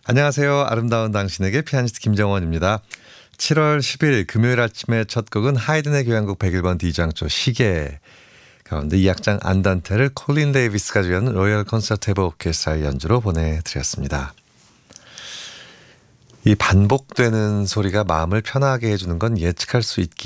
안녕하세요. 아름다운 당신에게 피아니스트 김정원입니다. 7월 10일 금요일 아침의 첫 곡은 하이든의 교향곡 101번 D장조 시계 가운데 이 악장 안단테를 콜린 데이비스가 주연 로열 콘서트 헤브 오케스트라의 연주로 보내드렸습니다. 이 반복되는 소리가 마음을 편하게 해주는 건 예측할 수 있기